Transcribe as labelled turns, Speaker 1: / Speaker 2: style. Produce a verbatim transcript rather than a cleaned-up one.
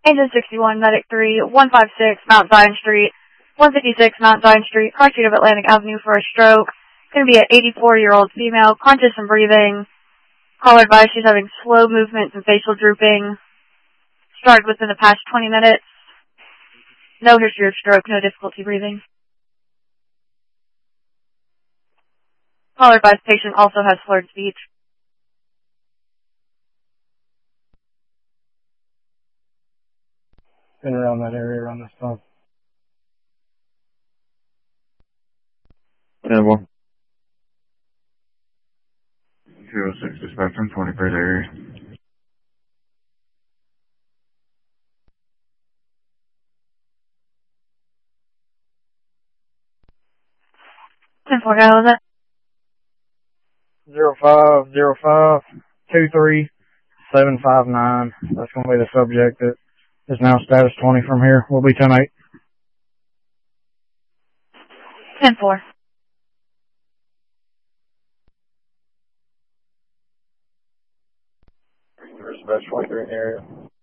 Speaker 1: Engine sixty-one, Medic three, one fifty-six, Mount Zion Street, one fifty-six, Mount Zion Street, cross street of Atlantic Avenue for a stroke. Going to be an eighty-four-year-old female, conscious and breathing. Caller advised she's having slow movements and facial drooping. Started within the past twenty minutes. No history of stroke, no difficulty breathing. Caller advised patient also has slurred speech.
Speaker 2: Been around that area around this time.
Speaker 3: Yeah, well. two oh six dispatch from twenty-third area.
Speaker 1: ten four, guy, was it?
Speaker 2: Zero five zero five two three seven five nine. That's going to be the subject that is now status twenty from here. We'll be ten eight.
Speaker 1: ten four.
Speaker 3: Dispatch twenty-three in the area.